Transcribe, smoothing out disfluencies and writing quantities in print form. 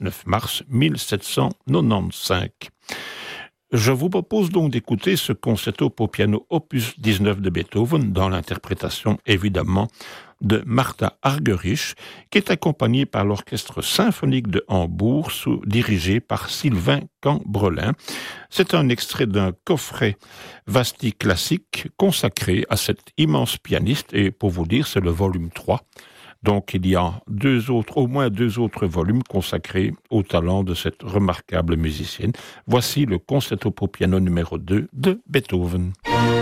9 mars 1795. Je vous propose donc d'écouter ce concerto pour piano opus 19 de Beethoven dans l'interprétation évidemment de Martha Argerich, qui est accompagnée par l'Orchestre symphonique de Hambourg, dirigé par Sylvain Cambrelin. C'est un extrait d'un coffret Vasti classique consacré à cet immense pianiste, et pour vous dire, c'est le volume 3. Donc il y a au moins deux autres volumes consacrés au talent de cette remarquable musicienne. Voici le concerto pour piano numéro 2 de Beethoven.